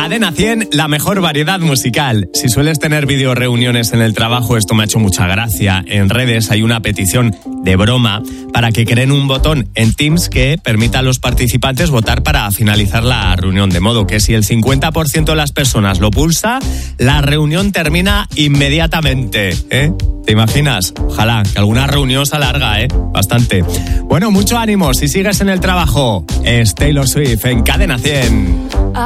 Cadena 100, la mejor variedad musical. Si sueles tener video reuniones en el trabajo, esto me ha hecho mucha gracia. En redes hay una petición de broma para que creen un botón en Teams que permita a los participantes votar para finalizar la reunión. De modo que si el 50% de las personas lo pulsa, la reunión termina inmediatamente. ¿Te imaginas? Ojalá que alguna reunión se alarga, bastante. Bueno, mucho ánimo si sigues en el trabajo. Es Taylor Swift en Cadena 100.